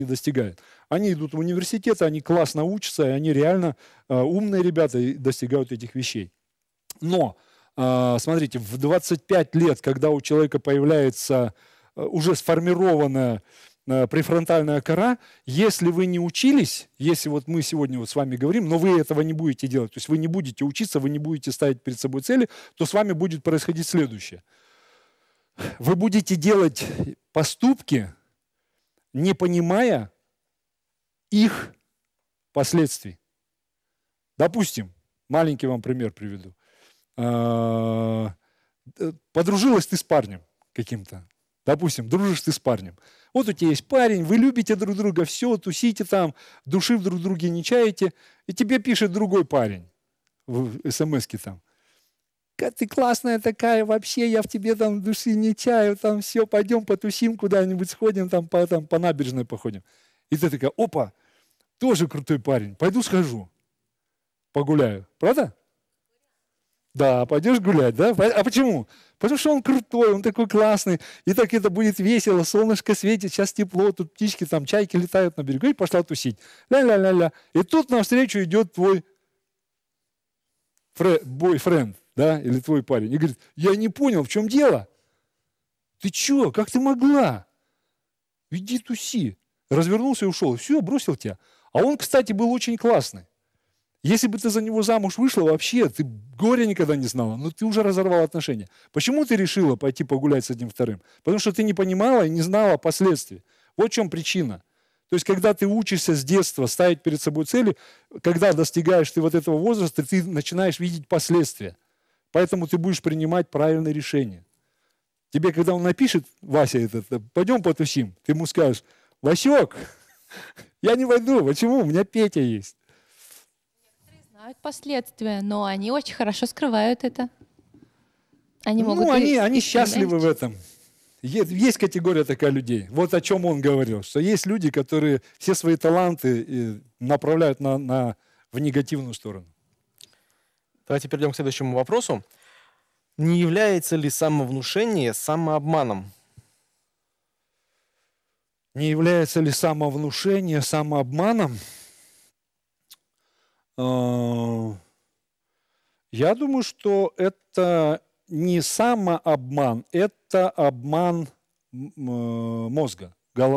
достигают. Они идут в университет, они классно учатся, и они реально умные ребята и достигают этих вещей. Но, смотрите, в 25 лет, когда у человека появляется уже сформированная префронтальная кора, если вы не учились, если вот мы сегодня вот с вами говорим, но вы этого не будете делать, то есть вы не будете учиться, вы не будете ставить перед собой цели, то с вами будет происходить следующее. Вы будете делать поступки, не понимая их последствий. Допустим, маленький вам пример приведу. Подружилась ты с парнем каким-то. Допустим, дружишь ты с парнем. Вот у тебя есть парень, вы любите друг друга, все, тусите там, души в друг друге не чаете, и тебе пишет другой парень в смс-ке там. Как ты классная такая, вообще я в тебе там души не чаю, там все, пойдем потусим куда-нибудь, сходим там по набережной походим. И ты такая, опа, тоже крутой парень, пойду схожу, погуляю. Правда? Да, пойдешь гулять, да? А почему? Потому что он крутой, он такой классный, и так это будет весело, солнышко светит, сейчас тепло, тут птички, там чайки летают на берегу, и пошла тусить. Ля-ля-ля-ля. И тут навстречу идет твой бойфренд, да, или твой парень, и говорит, я не понял, в чем дело? Ты че, как ты могла? Иди туси. Развернулся и ушел, все, бросил тебя. А он, кстати, был очень классный. Если бы ты за него замуж вышла, вообще, ты горя никогда не знала, но ты уже разорвала отношения. Почему ты решила пойти погулять с одним вторым? Потому что ты не понимала и не знала последствий. Вот в чем причина. То есть, когда ты учишься с детства ставить перед собой цели, когда достигаешь ты вот этого возраста, ты начинаешь видеть последствия. Поэтому ты будешь принимать правильные решения. Тебе, когда он напишет, Вася этот, пойдем потусим, ты ему скажешь, Васек, я не пойду, почему? У меня Петя есть. Знают последствия, но они очень хорошо скрывают это. Они могут они счастливы в этом. Есть категория такая людей. Вот о чем он говорил, что есть люди, которые все свои таланты направляют в негативную сторону. Давайте перейдем к следующему вопросу. Не является ли самовнушение самообманом? Не является ли самовнушение самообманом? Я думаю, что это не самообман, это обман мозга,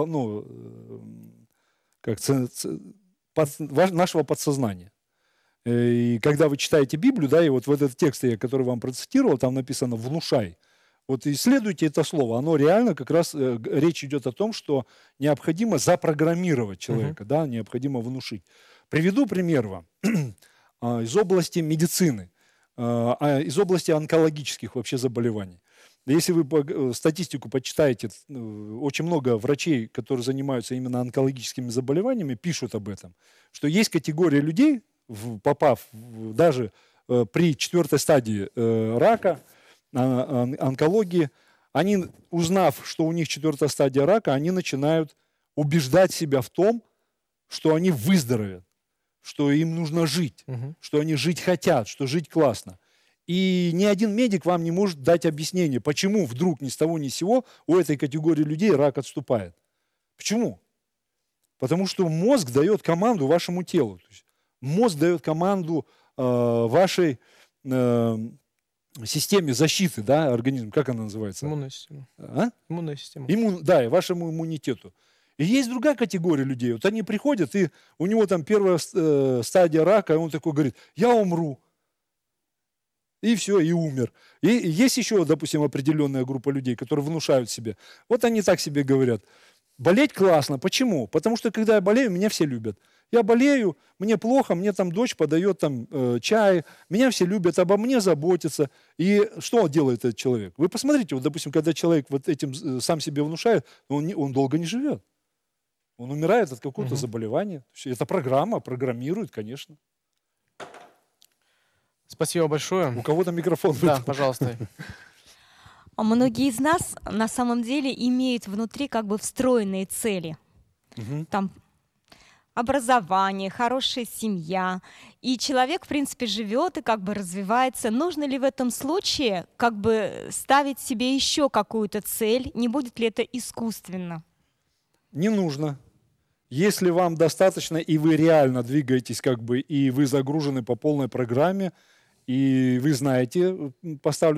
нашего подсознания. И когда вы читаете Библию, да, и вот в этот текст, который вам процитировал, там написано «внушай». Вот исследуйте это слово, оно реально как раз, речь идет о том, что необходимо запрограммировать человека, да, необходимо внушить. Приведу пример вам из области медицины, из области онкологических вообще заболеваний. Если вы статистику почитаете, очень много врачей, которые занимаются именно онкологическими заболеваниями, пишут об этом, что есть категория людей, попав даже при 4-й стадии рака, онкологии, они, узнав, что у них 4-я стадия рака, они начинают убеждать себя в том, что они выздоровеют, что им нужно жить, что они жить хотят, что жить классно. И ни один медик вам не может дать объяснение, почему вдруг ни с того ни с сего у этой категории людей рак отступает. Почему? Потому что мозг дает команду вашему телу. То есть мозг дает команду вашей системе защиты, да, организма, как она называется? Иммунная система. Иммунная система. Да, и вашему иммунитету. И есть другая категория людей. Вот они приходят, и у него там 1-я стадия рака, и он такой говорит, я умру. И все, и умер. И есть еще, допустим, определенная группа людей, которые внушают себе. Вот они так себе говорят. Болеть классно. Почему? Потому что, когда я болею, меня все любят. Я болею, мне плохо, мне там дочь подает там, чай, меня все любят, обо мне заботятся. И что делает этот человек? Вы посмотрите, вот, допустим, когда человек вот этим сам себе внушает, он долго не живет. Он умирает от какого-то заболевания. Это программа, программирует, конечно. Спасибо большое. У кого-то микрофон. Да, пожалуйста. Многие из нас на самом деле имеют внутри как бы встроенные цели. Там образование, хорошая семья. И человек, в принципе, живет и как бы развивается. Нужно ли в этом случае как бы ставить себе еще какую-то цель? Не будет ли это искусственно? Не нужно. Если вам достаточно, и вы реально двигаетесь, как бы, и вы загружены по полной программе, и вы знаете поставленные